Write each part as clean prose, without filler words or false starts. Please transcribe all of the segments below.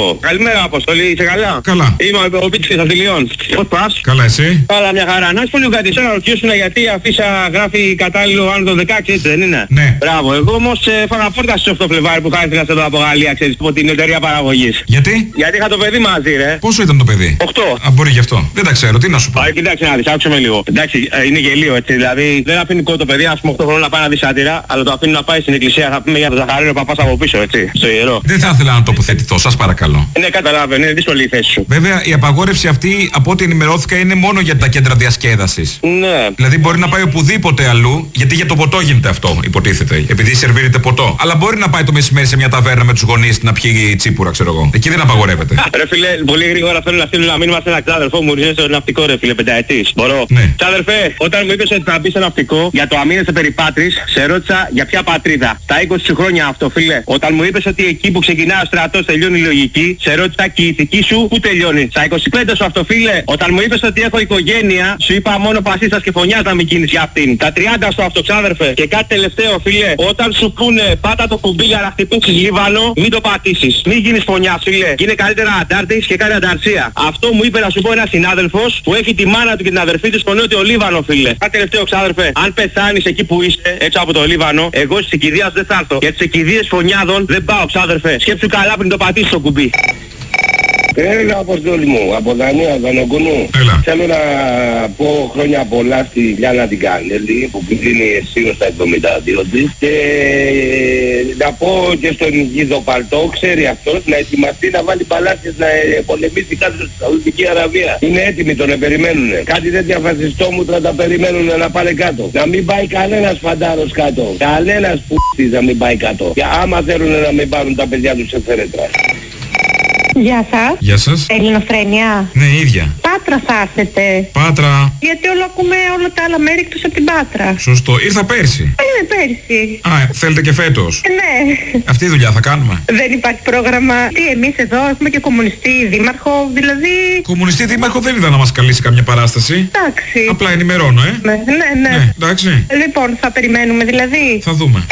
αυτό. Καλημέρα, Αποστολή, είσαι καλά? Καλά. Είμαι ο Πίτσης Αθηλιών. Πώς πας? Καλά, εσύ? Καλά, μια χαρά. Να σου πω λίγο κάτι, σε να ρωτήσουν γιατί η αφίσα γράφει κατάλληλο άνω των 16, έτσι δεν είναι? Ναι. Μπράβο, εγώ όμως φάγα φόρτα στις 8 Φλεβάρι που χάθηκα εδώ από Γαλλία, ξέρεις, από την εταιρεία παραγωγής. Γιατί? Γιατί είχα το παιδί μαζί, ρε. Πόσο ήταν το παιδί? 8. Α, μπορεί γι' αυτό. Δεν τα ξέρω, τι να σου πω. Κοιτάξτε να δεις, άκουσε με λίγο. Εντάξει, είναι γελίο έτσι, δηλαδή δεν αφήνει το παιδί, ας πούμε 8 χρόνια να πάει να δει σάτυρα, αλλά το αφήνει να πάει στην εκκλησία, θα πούμε για τον Ζαχαρίνο Παπάς από πίσω, έτσι, στο ιερό. Δεν θα ήθελα να τοποθετηθώ, σας παρακαλώ. Ναι, καταλαβαίνω, είναι δύσκολη η θέση σου. Βέβαια, η απαγόρευση αυτή, από ό,τι ενημερώθηκα, είναι μόνο για τα κέντρα διασκέδασης. Ναι. Δηλαδή μπορεί να πάει οπουδήποτε αλλού, γιατί για το ποτό γίνεται αυτό, υποτίθεται. Επειδή σερβίρεται ποτό. Αλλά μπορεί να πάει το μεσημέρι σε μια ταβέρνα με τους γονείς να πιει τσίπουρα, ξέρω εγώ. Εκεί δεν απαγορεύεται. Ρε φίλε, πολύ γρήγορα θέλω να στείλω ένα μήνυμα σε ένα ξάδερφό μου, ήρθε στο ναυτικό, ρε φίλε, πενταετής. Μπορώ? Ναι. Ξάδερφε, όταν μου είπες ότι θα μπει στο ναυτικό για το αμήνεσαι περιπάτρις, σε ρώτησα για ποια πατρίδα. Τα 20 σου χρόνια αυτό, φίλε. Όταν μου είπες ότι εκεί που ξεκινά ο στρατός τελειώνει η λογική, σε ρώτησα και η ηθική σου που τελειώνει. Στα 25 σου αυτό, φίλε. Όταν μου είπες ότι έχω οικογένεια, σου είπα μόνο πασίστας και φωνιάς να μην κίνεις για αυτήν. Τα 30 στο αυτό, ξάδερφε. Και κάτι τελευταίο, φίλε. Όταν σου πούνε πάτα το κουμπί για να χτυπήσεις Λίβανο, μην το πατήσεις. Μην γίνεις φωνιάς, φίλε. Είναι καλύτερα αντάρτης και κάνει ανταρσία. Αυτό μου είπε να σου πω ένας συνάδελφος που έχει τη μάνα του και την αδερφή του στο νότιο Λίβανο, φίλε. Κάτι τελευταίο, ξάδερφε. Αν πεθάνεις εκεί που είσαι, έξω από το Λίβανο, εγώ στις οικηδείας δεν θα έρθω. Για τις οικηδείες φωνιάδων δεν πάω, ξάδερφε. Σκέψου καλά πριν το πατήσεις το κουμπί. Έλα, Αποστόλη μου, από Δανία, Δανοκουνού. Έλα. Θέλω να πω χρόνια πολλά στη Λιάννα την Κανέλη που κλείνει αισίως στα 72 της και να πω και στον Γίδο Παλτό, ξέρει αυτός, να ετοιμαστεί να βάλει παλάτες να πολεμήσει κάτω στη Σαουδική Αραβία. Είναι έτοιμοι, τον περιμένουνε. Κάτι τέτοια φασιστόμουτρα τα περιμένουνε να πάνε κάτω. Να μην πάει κανένας φαντάρος κάτω. Κανένας π***ης να μην πάει κάτω. Και άμα θέλουν να μην πάρουν τα παιδιά τους σε φέρετρα. Γεια σας. Γεια σας. Ελληνοφρένεια. Ναι, ίδια. Πάτρα θα έρθετε. Πάτρα. Γιατί όλο ακούμε όλα τα άλλα μέρη εκτός από την Πάτρα. Σωστό. Ήρθα πέρσι. Είναι πέρσι. Α, θέλετε και φέτος. Ναι. Αυτή η δουλειά θα κάνουμε. Δεν υπάρχει πρόγραμμα. Τι, εμείς εδώ έχουμε και κομμουνιστή δήμαρχο, δηλαδή... Κομμουνιστή δήμαρχο δεν είδα να μας καλήσει καμιά παράσταση. Εντάξει. Απλά ενημερώνω, Ναι. Ναι, εντάξει. Λοιπόν, θα περιμένουμε δηλαδή. Θα δούμε.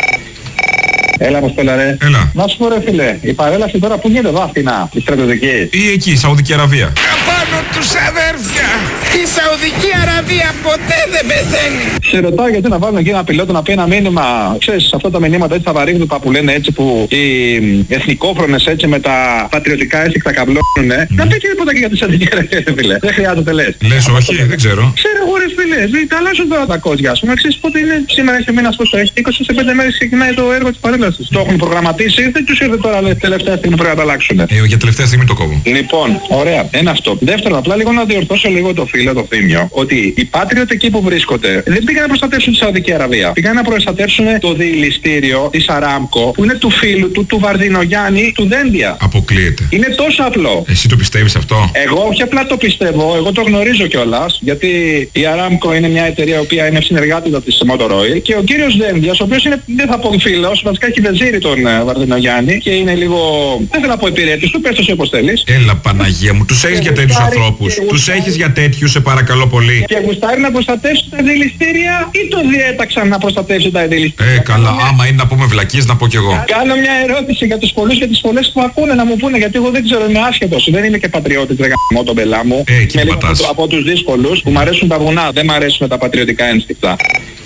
Έλα, Αποστόλα, ρε. Έλα. Να σου πω, ρε φίλε, η παρέλαση τώρα που γίνεται εδώ Αθηνά, η στρατιωτική. Ή εκεί, Σαουδική Αραβία. Απάνω τους αδέρφια! Η Σαουδική Αραβία ποτέ δεν πεθαίνει! Σε ρωτάω γιατί να βάλουν εκεί ένα πιλότο να πει ένα μήνυμα. Ξέρεις, αυτά τα μηνύματα έτσι θα βαρύγνουπα που λένε έτσι που οι εθνικόφρονες έτσι με τα πατριωτικά αίσθηκτα καβλώνουνε. Να πει και τίποτα και για τη Σαουδική Αραβία, ρε φίλε. Δεν χρειάζεται λες. Λες όχι, δεν ξέρω. Ξέρω εγώ, ρε φίλε, τα αλλάζουν τώρα τα κόζια, ας πούμε. Ξέρεις πότε είναι σήμερα και μήνας πώς το έχει. 25 μέρες ξεκινάει το έργο της παρέλασης. Το έχουν προγραμματίσει, δεν τους ήρθε τώρα λέει, τελευταία στιγμή πρέπει να τα αλλάξουν. Για τελευταία στιγμή το κόβω. Λοιπόν, ωραία, ένα αυτό. Δεύτερον, απλά λίγο να διορθώσω λίγο το φίλο, το Θήμιο, ότι οι Patriot εκεί που βρίσκονται δεν πήγαν να προστατεύσουν τη Σαουδική Αραβία. Πήγαν να προστατεύσουν το διηληστήριο της Αράμκο που είναι του φίλου του Βαρδινογιάννη του Δέντια. Αποκλείεται. Είναι τόσο απλό. Εσύ το πιστεύεις αυτό? Εγώ όχι απλά το πιστεύω, εγώ το γνωρίζω κιόλας, γιατί η Αράμκο είναι μια εταιρεία η οποία είναι συνεργάτητα της Motorola και ο κύριος Δένδιας, ο οποίος είναι, δεν θα πω φίλος, βασικά έχει βεζίρει τον Βαρδινογιάννη και είναι λίγο, δεν θέλω να πω επιρρέτης του, πες το όπως θέλεις. Έλα Παναγία μου, τους έχεις για τέτοιους ανθρώπους. Τους έχεις για τέτοιους, σε παρακαλώ πολύ. Και γουστάρει να προστατεύσει τα δηληστήρια ή το διέταξαν να προστατεύσει τα δηληστήρια. Καλά, άμα είναι να πούμε βλακίες να πω κι εγώ. Κάνω μια ερώτηση για τους πολλούς και τις πολλές που ακούνε να μου πούνε, γιατί εγώ δεν ξέρω, είμαι άσχετος. Δεν είμαι και πατριώτης, ρε γαμώ τον πελά μου. Εκεί πατάς. Από τους δύσκολους που μου αρέσουν τα βουνά, δεν μου αρέσουν τα πατριωτικά ένστικτα.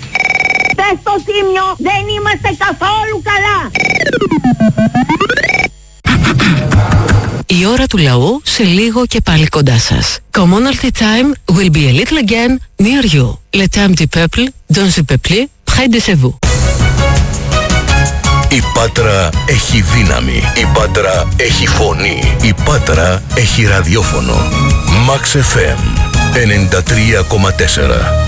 Στο Θήμιο δεν είμαστε καθόλου καλά. Η ώρα του λαού σε λίγο και πάλι κοντά σας. Commonalty time will be a little again near you. Le temps du peuple, dans le peuple, près de chez vous. Η Πάτρα έχει δύναμη. Η Πάτρα έχει φωνή. Η Πάτρα έχει ραδιόφωνο. Max FM 93,4.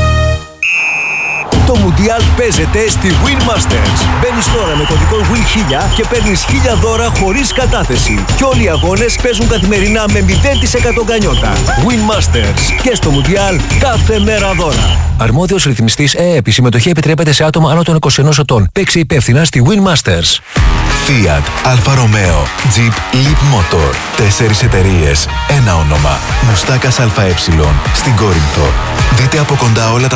Το Μουντιάλ παίζεται στη Win Masters. Μπαίνεις τώρα με κωδικό WIN1000 και παίρνεις 1000 δώρα χωρίς κατάθεση. Και όλοι οι αγώνες παίζουν καθημερινά με 0% γκανιότα. Win Masters. Και στο Μουντιάλ κάθε μέρα δώρα. Αρμόδιος ρυθμιστής ΕΕΠ. Η συμμετοχή επιτρέπεται σε άτομα άνω των 21 ετών. Παίξε υπεύθυνα στη Win Masters. Fiat, Alfa Romeo, Jeep, Leap Motor. 4 εταιρείες, ένα όνομα. Μουστάκας ΑΕ στην Κόρινθο. Δείτε από κοντά όλα τα